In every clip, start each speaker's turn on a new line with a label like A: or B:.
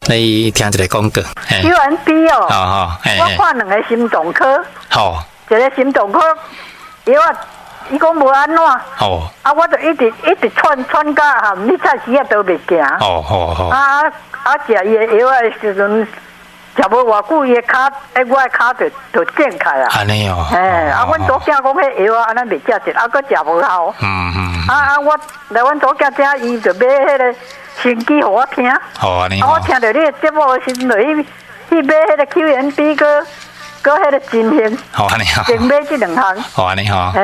A: 你听一个广告。
B: QNB 哦，我看2个心脏科，一个心脏科药啊，伊讲无安怎，我就一直喘甲你菜时啊都袂行。食伊的药的时阵，食无偌久，伊的骹，我的骹就健开啊。
A: 安尼哦。
B: 阮祖囝讲迄药啊，安尼袂食一，佫食无效。我来阮祖囝遮，伊就买迄个心机互我听。
A: 安尼。
B: 我听到你的节目的时阵，就去买迄个 QNB 搁迄个金星。
A: 安尼。
B: 先买这2项。
A: 安尼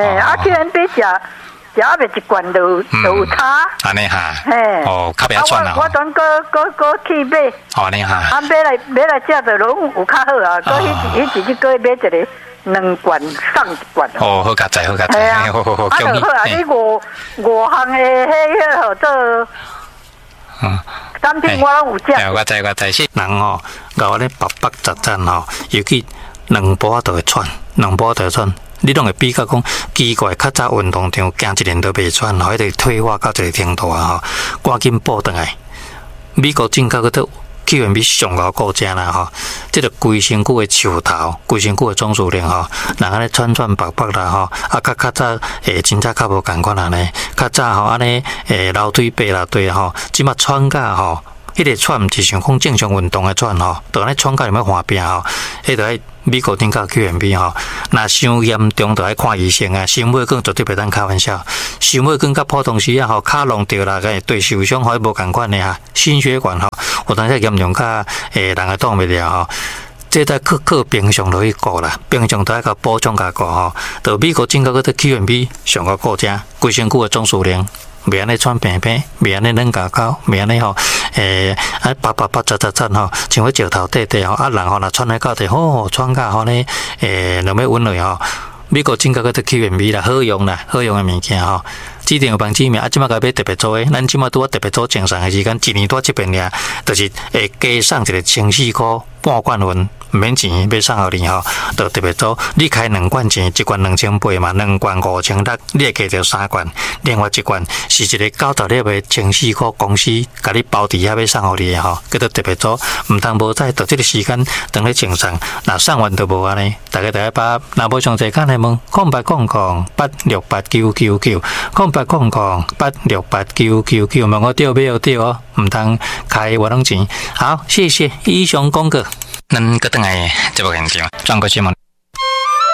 B: QNB 食阿未一罐就有差。
A: 安尼哈。较袂喘啊。
B: 我等搁去买。
A: 安尼哈。
B: 买来食就拢有较好啊。搁迄自己搁买一个2罐送1罐。
A: 好佳哉，好佳哉。好。
B: 就好啊！你5项的迄号做。产品我拢有食。
A: 我知。是人甲我咧白杂赞尤其2步都会喘，你拢会比较讲奇怪，较早运动场行1年都袂喘，迄个退化到一个程度啊赶紧补倒来。美国进口个QNB 上高股价啦这个规身躯的树头，规身躯的总数量人安尼喘白啦较早真正较无共款安尼，较早安尼楼梯爬啦对即马喘甲迄个喘毋是像讲正常运动的喘就安尼喘甲有要换病迄就爱美国顶到 QNB 若伤严重就爱看医生啊。心血管绝对袂当开玩笑，心血管甲普通时啊卡弄着啦，对受伤无共款的心血管有当时严重甲人会挡袂了这在靠平常落去顾啦，平常都爱甲补充甲顾就美国进口个QNB 上个股价，规身躯的总数量。袂安尼喘平，袂安尼软咬咬，袂安尼拔扎像迄石头底人若喘来到底喘甲呢两尾稳落美国进口个QNB 啦，好用的物件指定有帮指名即马甲买特别做诶，咱即马拄特别做精送诶时间，1年多这边俩，就是会加送一个1,400块半罐份，毋免钱要送互你就特别做。你开2罐钱，1罐2800嘛，2罐5600，你会加着3罐，另外1罐是一个90粒诶1,400块公司甲你包底下要送互你诶叫做特别做，毋通无在到这个时间等咧精送，若送完都无安尼。大家把若无详细看来问0800868999 0800868999，问我对没有对毋通开活动钱。好，谢谢以上广告。咱个等下节目现场，转过去问。